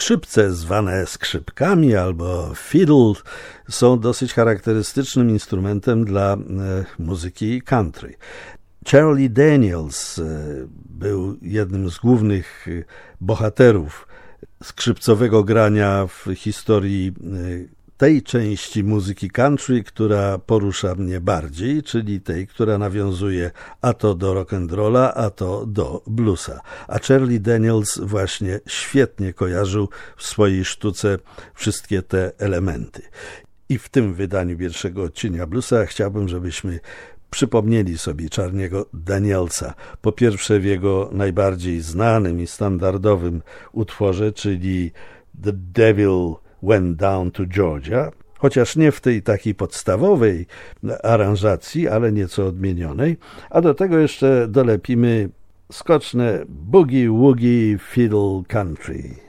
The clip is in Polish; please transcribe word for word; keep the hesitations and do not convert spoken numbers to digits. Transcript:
Skrzypce zwane skrzypkami albo fiddle są dosyć charakterystycznym instrumentem dla e, muzyki country. Charlie Daniels e, był jednym z głównych bohaterów skrzypcowego grania w historii e, tej części muzyki country, która porusza mnie bardziej, czyli tej, która nawiązuje a to do rock'n'rolla, a to do bluesa. A Charlie Daniels właśnie świetnie kojarzył w swojej sztuce wszystkie te elementy. I w tym wydaniu pierwszego odcienia bluesa chciałbym, żebyśmy przypomnieli sobie Charliego Danielsa. Po pierwsze w jego najbardziej znanym i standardowym utworze, czyli The Devil Went Down to Georgia, chociaż nie w tej takiej podstawowej aranżacji, ale nieco odmienionej, a do tego jeszcze dolepimy skoczne Boogie Woogie Fiddle Country.